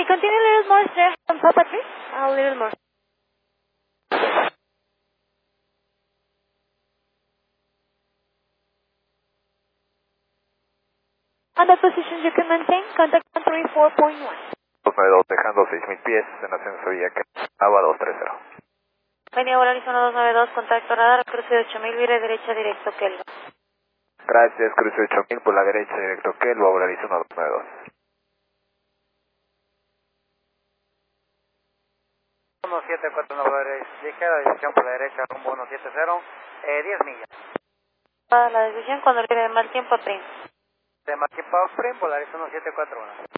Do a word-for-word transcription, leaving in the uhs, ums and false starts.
Okay, continue a little more straight from Papa three. A little more. On that position you can maintain contact one three four point one. dos nueve dos dejando seis mil pies en ascenso vía Ava dos tres cero. Venía a Arizona dos nueve dos, contacto radar, cruce de ocho mil, vire derecha directo Kelva. Gracias, cruce ocho mil por la derecha directo Kelva, Aura Arizona dos nueve dos. uno siete cuatro nueve ligera, dirección por la derecha, rumbo uno siete cero, eh, diez millas. Para la decisión cuando le dé mal tiempo a Prim. De Marquín Pau Spring, Polaris uno siete cuatro uno.